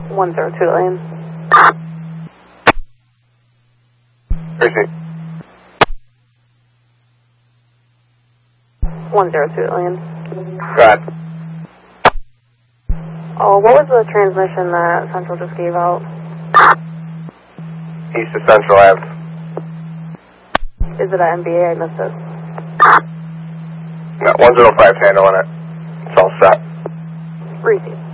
102 lane. Receive. 102 lane. Go ahead. Oh, what was the transmission that Central just gave out? East to Central Ave. Is it at MBA? I missed it. No, 105 handle on it. It's all set. Receive.